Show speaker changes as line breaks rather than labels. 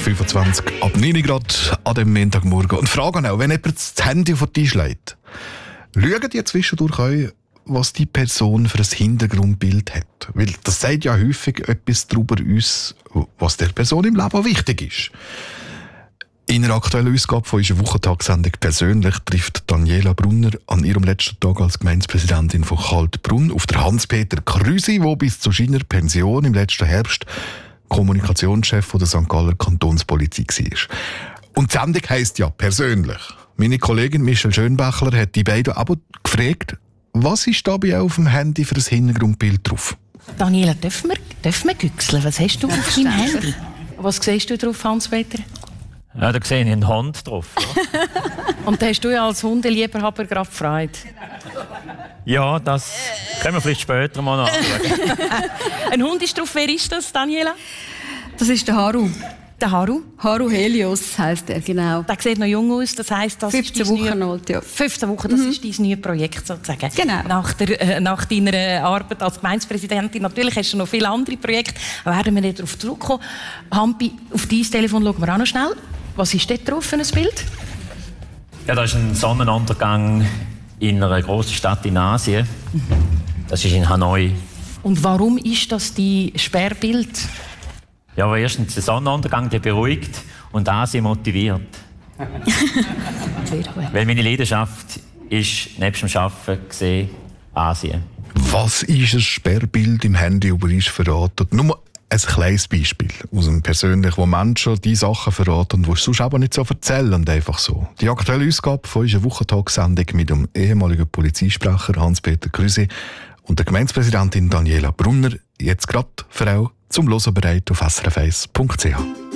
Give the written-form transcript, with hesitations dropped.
8.25 Uhr ab 9 Grad an dem Montagmorgen. Und fragen auch, wenn jemand das Handy vor den Tisch legt, schauen die zwischendurch auch, was die Person für ein Hintergrundbild hat. Weil das sagt ja häufig etwas darüber aus, was der Person im Leben wichtig ist. In einer aktuellen Ausgabe von unserer Wochentagssendung «Persönlich» trifft Daniela Brunner an ihrem letzten Tag als Gemeindepräsidentin von Kaltbrunn auf der Hans-Peter Krüsi, der bis zu seiner Pension im letzten Herbst Kommunikationschef der St. Galler Kantonspolizei war. Und die Sendung heisst ja «Persönlich». Meine Kollegin Michelle Schönbächler hat die beiden aber gefragt, was ist da bei auf dem Handy für ein Hintergrundbild drauf?
Daniela, dürfen wir güchseln? Was hast du auf deinem Handy? Was siehst du drauf, Hans-Peter?
Ja, da sehe ich einen Hund drauf. Ja.
Und da hast du ja als Hundeliebhaber gerade Freude.
Ja, das können wir vielleicht später mal anschauen.
Ein Hund ist drauf. Wer ist das, Daniela?
Das ist der Haru.
Der Haru?
Haru Helios heisst er, genau.
Der sieht noch jung aus, das heisst, das
15
ist
Wochen alt, ja.
15 Wochen, das ist dein neues Projekt sozusagen.
Genau.
Nach deiner Arbeit als Gemeindepräsidentin. Natürlich hast du noch viele andere Projekte, da werden wir nicht darauf zurückkommen. Hampi, auf dein Telefon schauen wir auch noch schnell. Was ist dort drauf für ein Bild?
Ja, das ist ein Sonnenuntergang in einer grossen Stadt in Asien. Das ist in Hanoi.
Und warum ist das dein Sperrbild?
Ja, aber erstens der Sonnenuntergang, der beruhigt und Asien motiviert.
Sehr gut.
Weil meine Leidenschaft ist, nebst dem Arbeiten gesehen, Asien.
Was ist ein Sperrbild im Handy über uns verraten? Nur ein kleines Beispiel aus dem Persönlichen, wo Menschen die Sachen verraten, die sie sonst aber nicht so erzählen, einfach so. Die aktuelle Ausgabe von unserer Wochentagssendung mit dem ehemaligen Polizeisprecher Hans-Peter Krüsi und der Gemeindepräsidentin Daniela Brunner, jetzt gerade für auch zum Hören bereit auf srf1.ch.